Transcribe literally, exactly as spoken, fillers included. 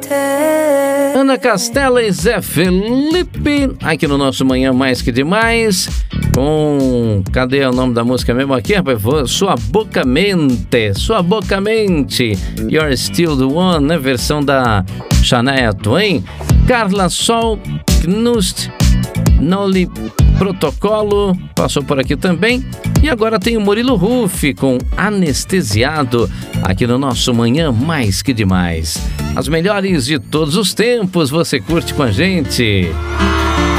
Ana Castela e Zé Felipe, aqui no nosso Manhã Mais Que Demais, com... Cadê o nome da música mesmo aqui, rapaz? Sua Boca Mente, Sua Boca Mente, You're Still the One, né? Versão da Shania Twain. Carla Sol, Knust, Noli Protocolo, passou por aqui também. E agora tem o Murilo Huff com Anestesiado, aqui no nosso Manhã Mais Que Demais. As melhores de todos os tempos você curte com a gente.